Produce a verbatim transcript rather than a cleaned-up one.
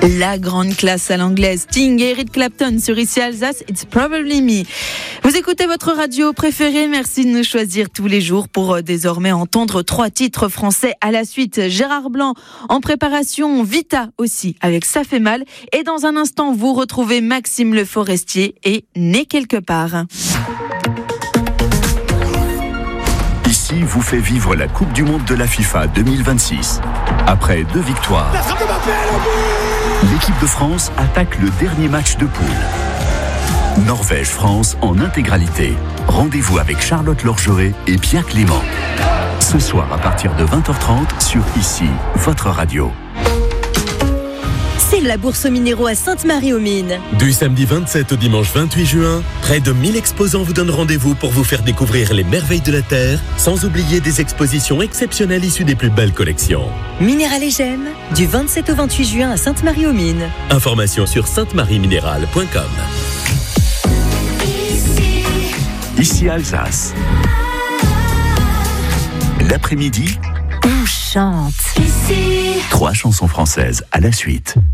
La grande classe à l'anglaise, Sting et Eric Clapton sur Ici Alsace, It's Probably Me. Vous écoutez votre radio préférée, merci de nous choisir tous les jours pour euh, désormais entendre trois titres français à la suite. Gérard Blanc en préparation, Vita aussi avec Ça fait mal. Et dans un instant, vous retrouvez Maxime Le Forestier et Né quelque part. Ici vous fait vivre la Coupe du Monde de la FIFA deux mille vingt-six. Après deux victoires, l'équipe de France attaque le dernier match de poule. Norvège-France en intégralité. Rendez-vous avec Charlotte Lorgeret et Pierre Clément. Ce soir à partir de vingt heures trente sur Ici, votre radio. C'est la bourse aux minéraux à Sainte-Marie-aux-Mines. Du samedi vingt-sept au dimanche vingt-huit juin, près de mille exposants vous donnent rendez-vous pour vous faire découvrir les merveilles de la Terre, sans oublier des expositions exceptionnelles issues des plus belles collections. Minéral et Gemmes, du vingt-sept au vingt-huit juin à Sainte-Marie-aux-Mines. Information sur sainte marie minéral point com. Ici Alsace. L'après-midi, On chante. trois chansons françaises à la suite.